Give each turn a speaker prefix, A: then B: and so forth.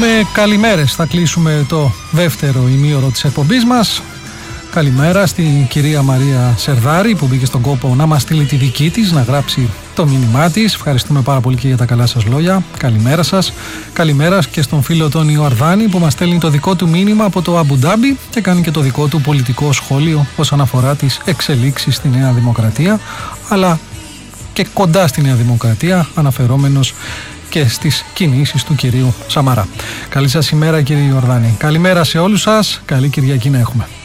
A: Με καλημέρες θα κλείσουμε το δεύτερο ημίωρο της εκπομπής μας. Καλημέρα στην κυρία Μαρία Σερδάρη που μπήκε στον κόπο να μας στείλει τη δική της, να γράψει το μήνυμά της. Ευχαριστούμε πάρα πολύ και για τα καλά σας λόγια. Καλημέρα σας. Καλημέρα και στον φίλο τον Ιορδάνη που μας στέλνει το δικό του μήνυμα από το Αμπουντάμπι και κάνει και το δικό του πολιτικό σχόλιο όσον αφορά τις εξελίξεις στη Νέα Δημοκρατία, αλλά και κοντά στη Νέα Δημοκρατία, αναφερόμενος και στις κινήσεις του κυρίου Σαμαρά. Καλή σας ημέρα κύριε Ιορδάνη. Καλημέρα σε όλους σας. Καλή Κυριακή να έχουμε.